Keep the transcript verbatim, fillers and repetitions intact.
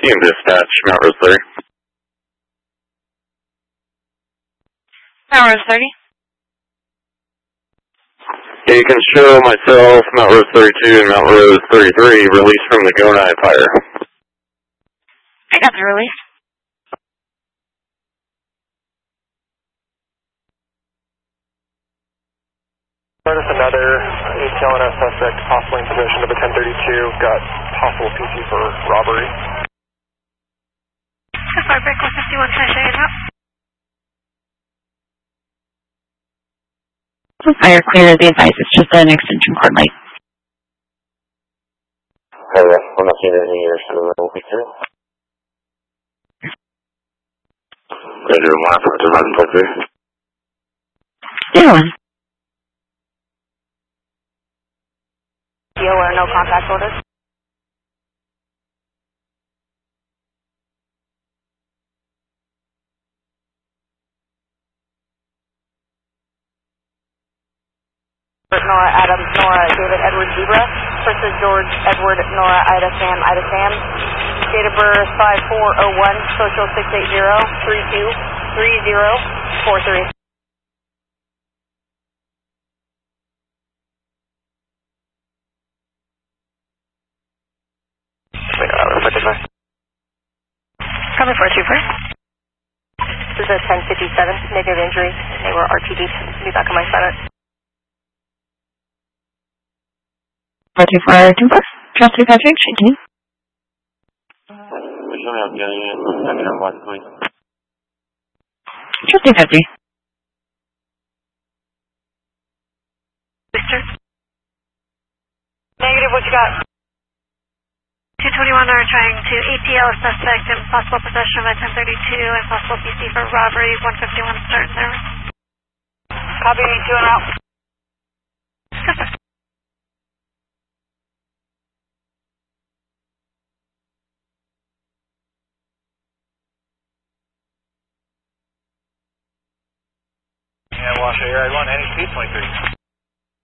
Team dispatch, Mount Rose thirty. Mount Rose thirty. Yeah, you can show myself, Mount Rose thirty-two, and Mount Rose thirty-three released from the Gonai fire. I got the release. Notice another A T L N S suspect possibly in possession of a ten thirty-two. Got possible P C for robbery. Fire break one fifty-one, can I show you that? Fire clear, the advice, it's just an extension cord light. Hey, we're not seeing anything here, so we'll be through. Ready to one for eleven point three. Zero one. Or no contact orders? Nora Adams, Nora David Edward Zebra versus George Edward Nora Ida Sam Ida Sam. Date of birth five four oh one, social six eight zero three two three zero four three. Cover four two four. This is a ten fifty-seven, negative injury. They were R T D'd. Be back on my side. four two four two four. Trust three five three, continue. We don't have getting it. I can have one point. Trust three five three. Mister? Negative, what you got? two twenty-one are trying to A T L a suspect in possible possession of a ten thirty-two and possible P C for robbery. one fifty-one start service. Copy, two and out. Yes, sir. Yeah, Washoe, Air one, any speed twenty-three.